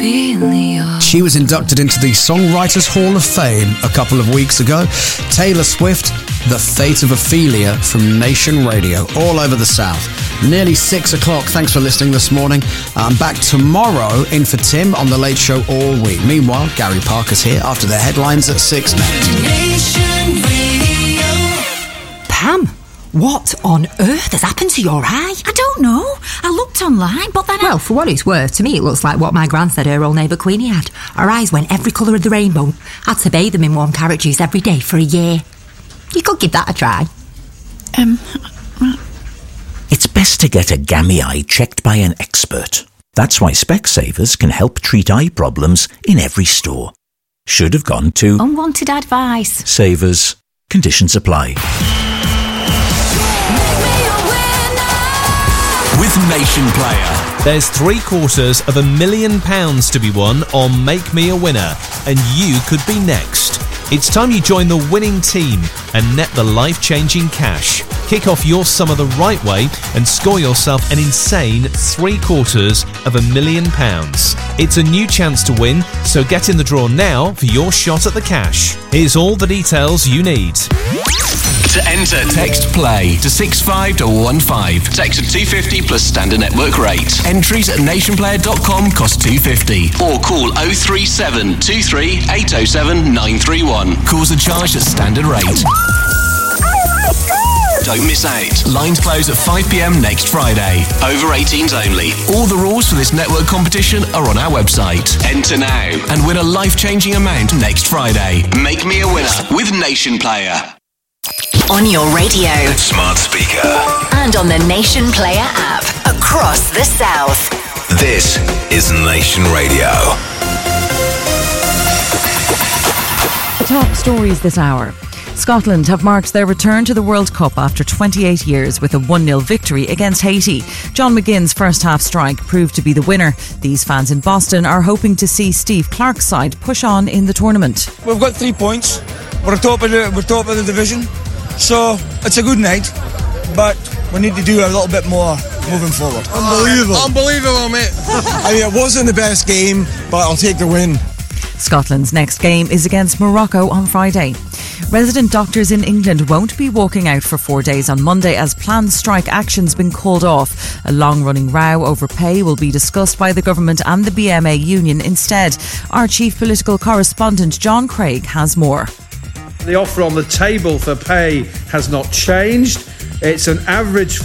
Ophelia. She was inducted into the Songwriters Hall of Fame a couple of weeks ago. Taylor Swift, The Fate of Ophelia from Nation Radio, all over the South. Nearly 6 o'clock. Thanks for listening this morning. I'm back tomorrow in for Tim on The Late Show all week. Meanwhile, Gary Parker's here after the headlines at 6 next. Nation Radio. Pam, what on earth has happened to your eye? I don't know. I looked online, but then Well, for what it's worth, to me it looks like what my gran said her old neighbour Queenie had. Her eyes went every colour of the rainbow. Had to bathe them in warm carrot juice every day for a year. You could give that a try. It's best to get a gammy eye checked by an expert. That's why Specsavers can help treat eye problems in every store. Should have gone to unwanted advice. Savers. Conditions apply. With Nation Player. There's £750,000 to be won on Make Me a Winner, and you could be next. It's time you join the winning team and net the life-changing cash. Kick off your summer the right way and score yourself an insane £750,000. It's a new chance to win, so get in the draw now for your shot at the cash. Here's all the details you need. To enter, text PLAY to 65215. Text at 250 plus standard network rate. Entries at nationplayer.com cost £250. Or call 037 23 807 931. Calls are charged at standard rate. Don't miss out. Lines close at 5 p.m. next Friday. Over 18s only. All the rules for this network competition are on our website. Enter now and win a life-changing amount next Friday. Make me a winner with Nation Player. On your radio, Smart speaker. and on the Nation Player app across the South. This is Nation Radio. Top stories this hour. Scotland have marked their return to the World Cup after 28 years with a 1-0 victory against Haiti. John McGinn's first half strike proved to be the winner. These fans in Boston are hoping to see Steve Clarke's side push on in the tournament. We've got 3 points. We're top of the division, so it's a good night. But we need to do a little bit more moving forward. Unbelievable, mate. I mean, it wasn't the best game, but I'll take the win. Scotland's next game is against Morocco on Friday. Resident doctors in England won't be walking out for 4 days on Monday as planned strike action's been called off. A long-running row over pay will be discussed by the government and the BMA union instead. Our chief political correspondent John Craig has more. The offer on the table for pay has not changed. It's an average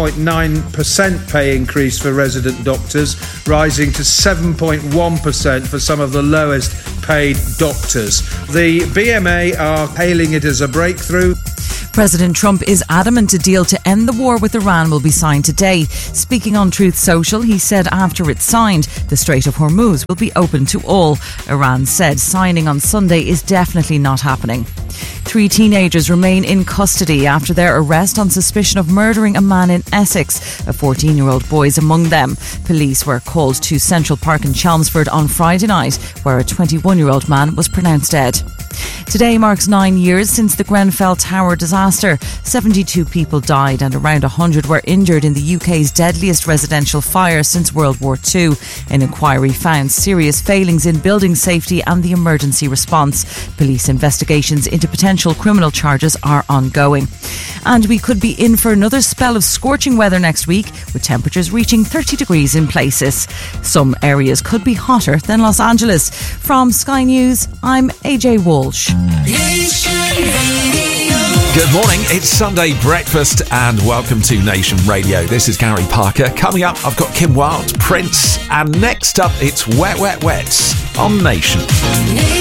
4.9% pay increase for resident doctors, rising to 7.1% for some of the lowest paid doctors. The BMA are hailing it as a breakthrough. President Trump is adamant a deal to end the war with Iran will be signed today. Speaking on Truth Social, he said after it's signed, the Strait of Hormuz will be open to all. Iran said signing on Sunday is definitely not happening. 3 teenagers remain in custody after their arrest on suspicion of murdering a man in Essex. A 14-year-old boy is among them. Police were called to Central Park in Chelmsford on Friday night, where a 21-year-old man was pronounced dead. Today marks 9 years since the Grenfell Tower disaster. 72 people died and around 100 were injured in the UK's deadliest residential fire since World War II. An inquiry found serious failings in building safety and the emergency response. Police investigations into potential criminal charges are ongoing. And we could be in for another spell of scorching weather next week, with temperatures reaching 30 degrees in places. Some areas could be hotter than Los Angeles. From Sky News, I'm AJ Walsh. Good morning, it's Sunday breakfast and welcome to Nation Radio. This is Gary Parker. Coming up, I've got Kim Wilde, Prince, and next up it's Wet Wet Wets on Nation.